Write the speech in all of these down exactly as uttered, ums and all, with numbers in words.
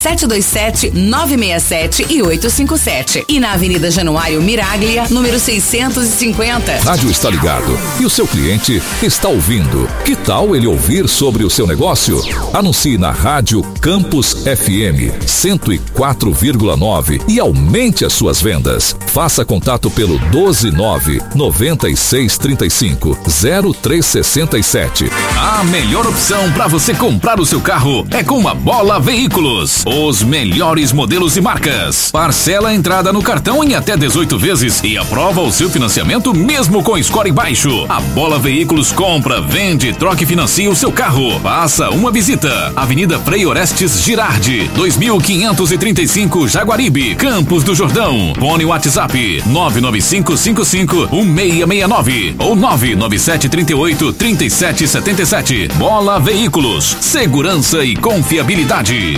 sete dois sete, nove seis sete e oito cinco sete. E na Avenida Januário Miraglia, número seiscentos e cinquenta. Rádio está ligado e o seu cliente está ouvindo. Que tal ele ouvir sobre o seu negócio? Anuncie na Rádio Campus F M cento e quatro vírgula nove e aumente as suas vendas. Faça contato pelo doze nove, noventa e seis, trinta e cinco, zero três sessenta e sete. A melhor opção para você comprar o seu carro é com a Bola Veículos. Os melhores modelos e marcas. Parcela a entrada no cartão em até dezoito vezes e aprova o seu financiamento mesmo com score baixo. A Bola Veículos compra, vende, troca e financia o seu carro. Faça uma visita. Avenida Frei Orestes Girardi, dois mil quinhentos e trinta e cinco, Jaguaribe, Campos do Jordão. Fone WhatsApp nove nove cinco cinco cinco um seis seis nove ou nove nove sete três oito, três sete sete sete. Bola Veículos, segurança e confiabilidade.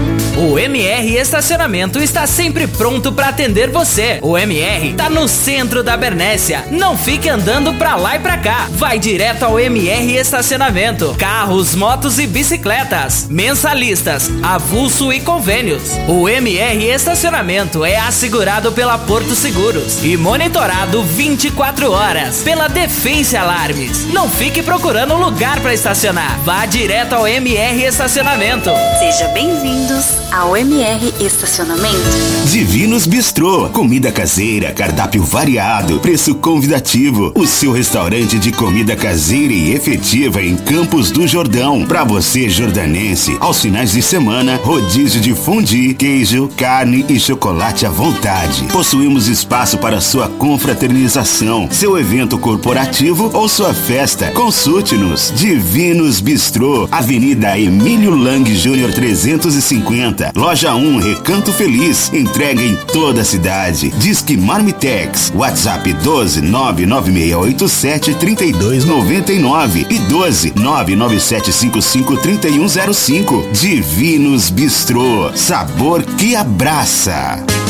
O M R Estacionamento está sempre pronto para atender você. O M R está no centro da Bernécia. Não fique andando pra lá e pra cá. Vai direto ao M R Estacionamento. Carros, motos e bicicletas. Mensalistas, avulso e convênios. O M R Estacionamento é assegurado pela Porto Seguros e monitorado vinte e quatro horas pela Defense Alarmes. Não fique procurando lugar para estacionar. Vá direto ao M R Estacionamento. Seja bem-vindos ao M R Estacionamento. Divinos Bistrô, comida caseira, cardápio variado, preço convidativo. O seu restaurante de comida caseira e efetiva em Campos do Jordão. Para você jordanense, aos finais de semana, rodízio de fondue, queijo, carne e chocolate à vontade. Possuímos espaço para sua confraternização, seu evento corporativo ou sua festa. Consulte-nos. Divinos Bistrô, Avenida Emílio Lang Júnior trezentos e cinquenta. Loja um, Recanto Feliz. Entrega em toda a cidade. Disque Marmitex. WhatsApp doze nove nove seis oito sete três dois nove nove e doze nove nove sete cinco cinco três um zero cinco. Divinos Bistrô. Sabor que abraça.